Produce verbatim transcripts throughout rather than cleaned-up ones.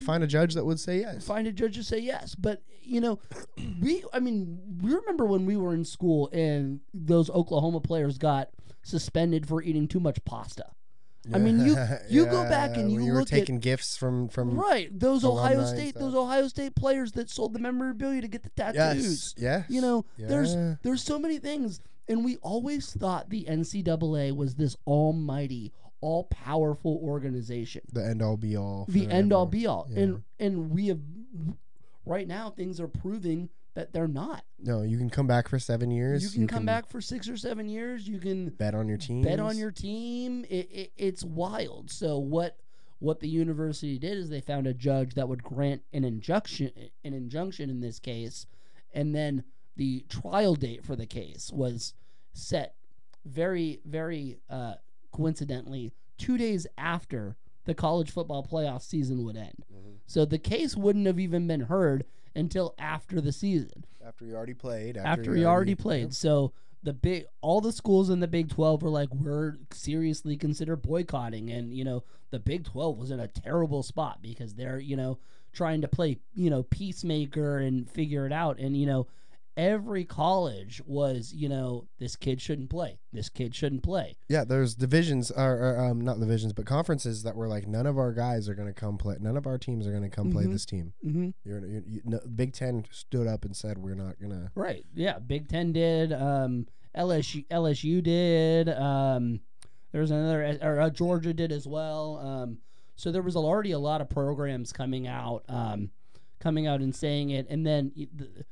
find a judge that would say yes. Find a judge to say yes. But, you know, we, I mean, we remember when we were in school and those Oklahoma players got suspended for eating too much pasta. I mean, you you yeah, go back and you you look were taking at, gifts from from right those alumni Ohio and State stuff. those Ohio State players that sold the memorabilia to get the tattoos. Yes, yes. You know, yeah. there's there's so many things, and we always thought the N C double A was this almighty, all powerful organization, the end all be all, the for end all everyone. be all, Yeah. and and we have right now things are proving that they're not. No, you can come back for seven years. You can come back for six or seven years. You can bet on your team. bet on your team. It, it, it's wild. So what what the university did is they found a judge that would grant an injunction, an injunction in this case, and then the trial date for the case was set very, very uh, coincidentally two days after the college football playoff season would end. Mm-hmm. So the case wouldn't have even been heard until after the season. After he already played. After, After he he already, already played. Yep. So the big, all the schools in the Big twelve were like, we're seriously consider boycotting. And, you know, the Big twelve was in a terrible spot because they're, you know, trying to play, you know, peacemaker and figure it out. And, you know, every college was, you know, this kid shouldn't play. This kid shouldn't play. Yeah, there's divisions, or, or um, not divisions, but conferences that were like, none of our guys are going to come play. None of our teams are going to come mm-hmm. play this team. Mm-hmm. You're, you're, you, no, Big Ten stood up and said, we're not going to. Right. Yeah. Big Ten did. Um, L S U, L S U did. Um, there's another, or uh, Georgia did as well. Um, so there was already a lot of programs coming out, um, coming out and saying it. And then the,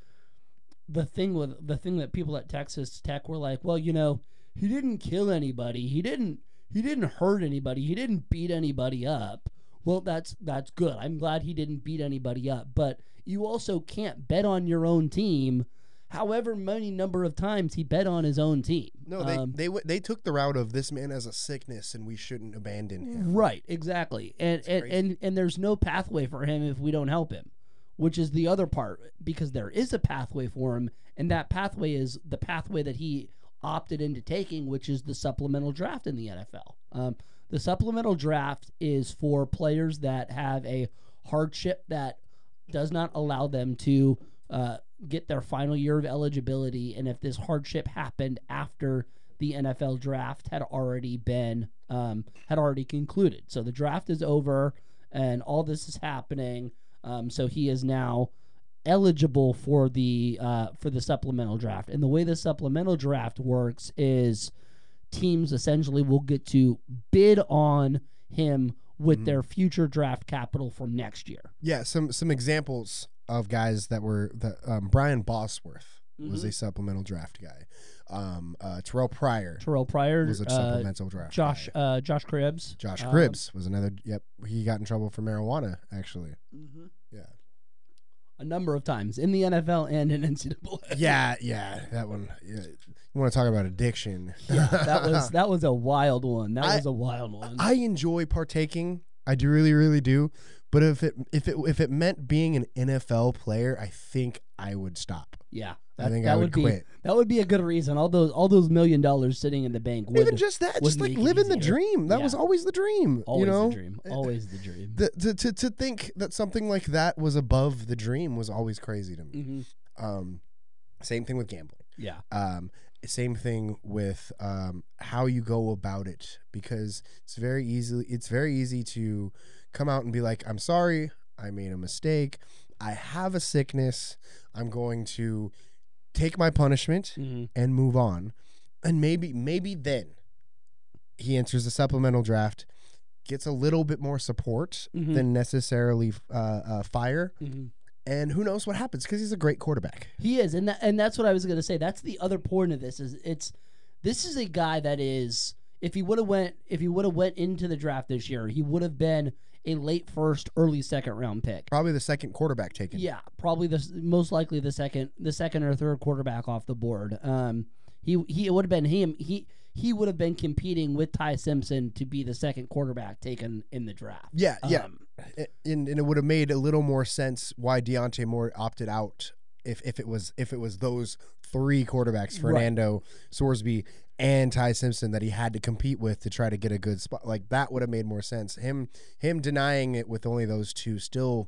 the thing with the thing that people at Texas Tech were like, well, you know, he didn't kill anybody. He didn't, he didn't hurt anybody. He didn't beat anybody up. Well, that's, that's good. I'm glad he didn't beat anybody up, but you also can't bet on your own team. However many number of times he bet on his own team. No, they um, they w- they took the route of this man has a sickness and we shouldn't abandon him. Right, exactly. And and, and and there's no pathway for him if we don't help him, which is the other part, because there is a pathway for him, and that pathway is the pathway that he opted into taking, which is the supplemental draft in the N F L. Um, the supplemental draft is for players that have a hardship that does not allow them to uh, get their final year of eligibility, and if this hardship happened after the N F L draft had already been um, had already concluded. So the draft is over, and all this is happening. Um, so he is now eligible for the uh, for the supplemental draft. And the way the supplemental draft works is teams essentially will get to bid on him with mm-hmm. their future draft capital from next year. Yeah, some some examples of guys that were the um, Brian Bosworth mm-hmm. was a supplemental draft guy. Um, uh, Terrell Pryor. Terrell Pryor was a uh, supplemental draft. Josh guy. Uh, Josh Cribbs. Josh uh, Cribbs was another. Yep, he got in trouble for marijuana actually. Mm-hmm. Yeah, a number of times in the N F L and in N C double A. Yeah, yeah, that one. Yeah. You want to talk about addiction? Yeah, that was that was a wild one. That I, was a wild one. I enjoy partaking. I do really, really do. But if it if it if it meant being an N F L player, I think I would stop. Yeah, that, I think that I would, would quit. Be, that would be a good reason. All those all those million dollars sitting in the bank. Would, Even just that, just like living the dream. That yeah. was always the dream. Always you know? the dream. Always the dream. The, to, to to think that something like that was above the dream was always crazy to me. Mm-hmm. Um, same thing with gambling. Yeah. Um, same thing with um how you go about it, because it's very easily it's very easy to come out and be like, I'm sorry, I made a mistake. I have a sickness. I'm going to take my punishment mm-hmm. and move on. And maybe, maybe then he enters the supplemental draft, gets a little bit more support mm-hmm. than necessarily uh, uh, fire. Mm-hmm. And who knows what happens, because he's a great quarterback. He is, and that, and that's what I was going to say. That's the other point of this is it's this is a guy that is, if he would have went if he would have went into the draft this year, he would have been a late first, early second round pick. Probably the second quarterback taken. Yeah, probably the most likely the second, the second or third quarterback off the board. Um, he he would have been him. He he would have been competing with Ty Simpson to be the second quarterback taken in the draft. Yeah, yeah, um, and, and it would have made a little more sense why Deontay Moore opted out if if it was if it was those three quarterbacks, Fernando, right. Sorsby, and Ty Simpson that he had to compete with to try to get a good spot. Like that would have made more sense. Him him denying it with only those two still